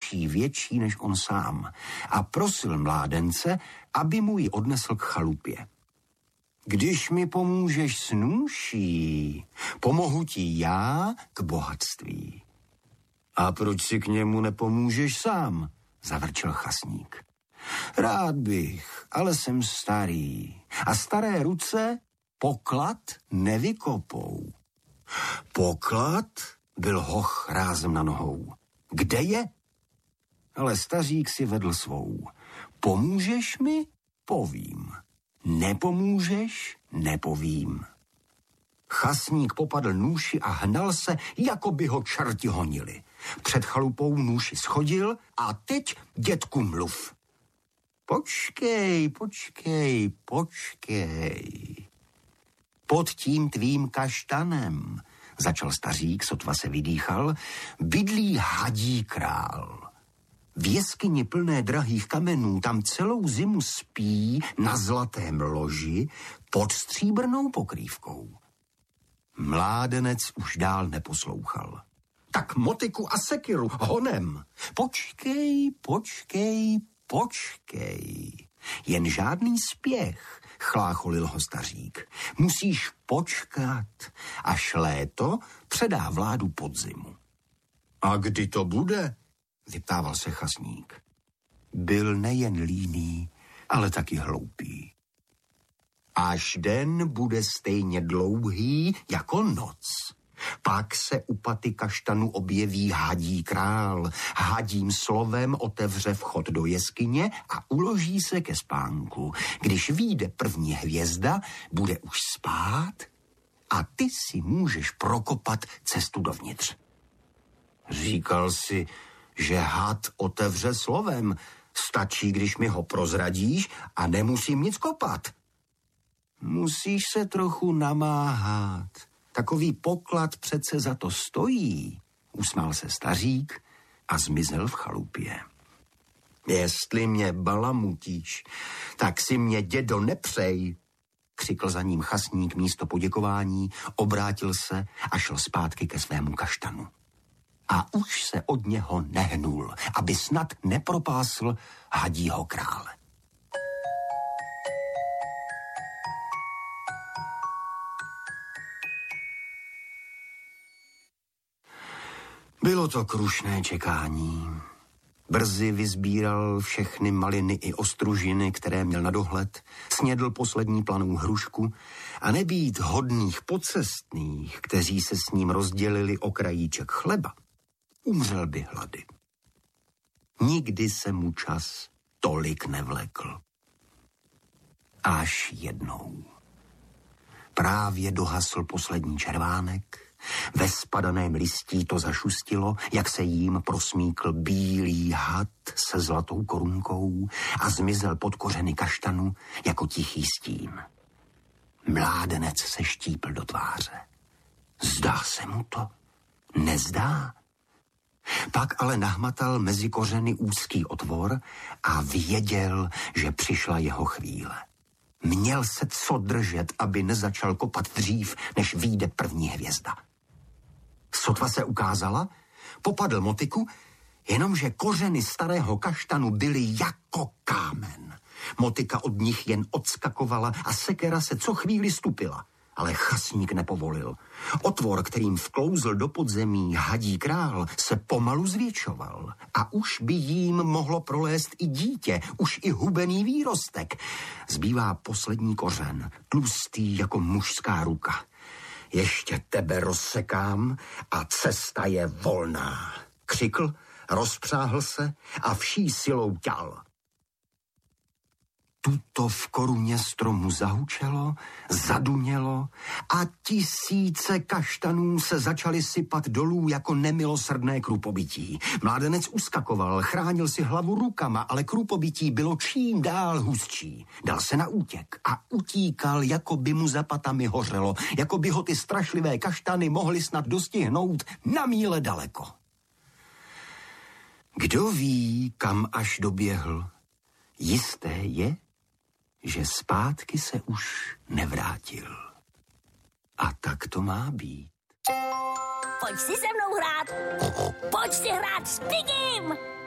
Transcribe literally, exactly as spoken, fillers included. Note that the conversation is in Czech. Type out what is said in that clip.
ještě větší než on sám a prosil mládence, aby mu ji odnesl k chalupě. Když mi pomůžeš s nůší, pomohu ti já k bohatství. A proč si k němu nepomůžeš sám? Zavrčel chasník. Rád bych, ale jsem starý a staré ruce poklad nevykopou. Poklad? Byl hoch rázem na nohou. Kde je? Ale stařík si vedl svou. Pomůžeš mi? Povím. Nepomůžeš? Nepovím. Chasník popadl nůši a hnal se, jako by ho čerti honili. Před chalupou nůši schodil a teď, dětku, mluv. Počkej, počkej, počkej. Pod tím tvým kaštanem, začal stařík, sotva se vydýchal, bydlí hadí král. V jeskyni plné drahých kamenů tam celou zimu spí na zlatém loži pod stříbrnou pokrývkou. Mládenec už dál neposlouchal. Tak motiku a sekiru honem. Počkej, počkej, počkej. Jen žádný spěch, chlácholil ho stařík. Musíš počkat, až léto předá vládu podzimu. A kdy to bude? Vyptával se chasník. Byl nejen líný, ale taky hloupý. Až den bude stejně dlouhý jako noc. Pak se u paty kaštanu objeví hadí král. Hadím slovem otevře vchod do jeskyně a uloží se ke spánku. Když vyjde první hvězda, bude už spát a ty si můžeš prokopat cestu dovnitř. Říkal si, že had otevře slovem. Stačí, když mi ho prozradíš a nemusím nic kopat. Musíš se trochu namáhat. Takový poklad přece za to stojí, usmál se stařík a zmizel v chalupě. Jestli mě balamutíš, tak si mě, dědo, nepřej, křikl za ním chasník místo poděkování, obrátil se a šel zpátky ke svému kaštanu. A už se od něho nehnul, aby snad nepropásl hadího krále. Bylo to krušné čekání. Brzy vyzbíral všechny maliny i ostružiny, které měl na dohled, snědl poslední planou hrušku a nebýt hodných pocestných, kteří se s ním rozdělili o krajíček chleba, umřel by hlady. Nikdy se mu čas tolik nevlekl. Až jednou. Právě dohasl poslední červánek, ve spadaném listí to zašustilo, jak se jím prosmíkl bílý had se zlatou korunkou a zmizel pod kořeny kaštanu jako tichý stín. Mládenec se štípl do tváře. Zdá se mu to? Nezdá? Pak ale nahmatal mezi kořeny úzký otvor a věděl, že přišla jeho chvíle. Měl se co držet, aby nezačal kopat dřív, než vyjde první hvězda. Sotva se ukázala, popadl motiku, jenomže kořeny starého kaštanu byly jako kámen. Motika od nich jen odskakovala a sekera se co chvíli stupila, ale chasník nepovolil. Otvor, kterým vklouzl do podzemí hadí král, se pomalu zvětšoval a už by jím mohlo prolézt i dítě, už i hubený výrostek. Zbývá poslední kořen, tlustý jako mužská ruka. Ještě tebe rozsekám a cesta je volná, křikl, rozpřáhl se a vší silou ťal. Tuto v koruně stromu zahučelo, zadunělo a tisíce kaštanů se začaly sypat dolů jako nemilosrdné krůpobytí. Mládenec uskakoval, chránil si hlavu rukama, ale krůpobytí bylo čím dál hustší. Dal se na útěk a utíkal, jako by mu za patami hořelo, jako by ho ty strašlivé kaštany mohly snad dostihnout na míle daleko. Kdo ví, kam až doběhl? Jisté je, že zpátky se už nevrátil. A tak to má být. Pojď si se mnou hrát. Pojď si hrát s Pigim.